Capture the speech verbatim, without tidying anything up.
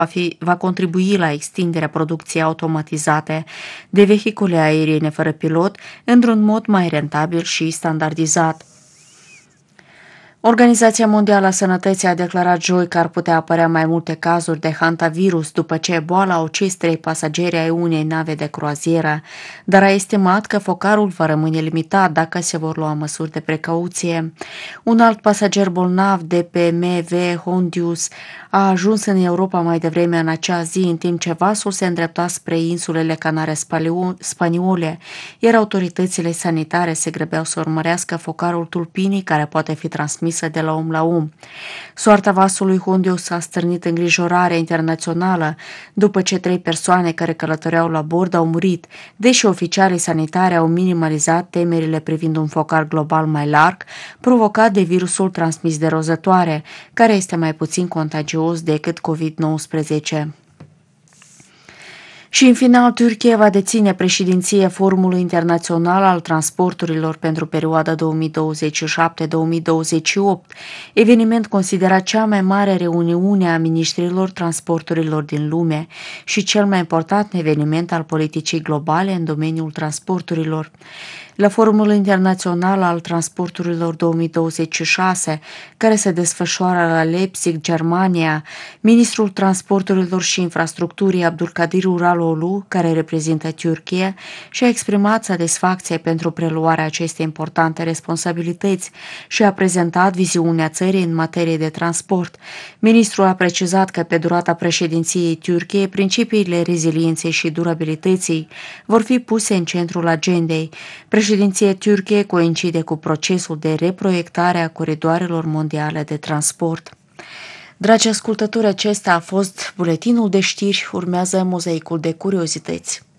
va, fi, va contribui la extinderea producției automatizate de vehicule aeriene fără pilot într-un mod mai rentabil și standardizat. Organizația Mondială a Sănătății a declarat joi că ar putea apărea mai multe cazuri de hantavirus după ce boala a ucis trei pasageri ai unei nave de croazieră, dar a estimat că focarul va rămâne limitat dacă se vor lua măsuri de precauție. Un alt pasager bolnav de pe M V Hondius a ajuns în Europa mai devreme în acea zi, în timp ce vasul se îndrepta spre insulele Canare spaniole, iar autoritățile sanitare se grăbeau să urmărească focarul tulpinii care poate fi transmis de la om la om. Soarta vasului Hondius a stârnit îngrijorarea internațională după ce trei persoane care călătoreau la bord au murit, deși oficialii sanitari au minimalizat temerile privind un focar global mai larg provocat de virusul transmis de rozătoare, care este mai puțin contagios decât covid nouăsprezece. Și în final, Turcia va deține președinția Forumului Internațional al Transporturilor pentru perioada două mii douăzeci și șapte două mii douăzeci și opt, eveniment considerat cea mai mare reuniune a miniștrilor transporturilor din lume și cel mai important eveniment al politicii globale în domeniul transporturilor. La Forumul Internațional al Transporturilor două mii douăzeci și șase, care se desfășoară la Leipzig, Germania, ministrul transporturilor și infrastructurii Abdulkadir Uralolu, care reprezintă Turcia, și-a exprimat satisfacție pentru preluarea acestei importante responsabilități și a prezentat viziunea țării în materie de transport. Ministrul a precizat că pe durata președinției Turciei, principiile rezilienței și durabilității vor fi puse în centrul agendei. Președinția Turciei coincide cu procesul de reproiectare a coridoarelor mondiale de transport. Dragi ascultători, acesta a fost buletinul de știri, urmează mozaicul de curiozități.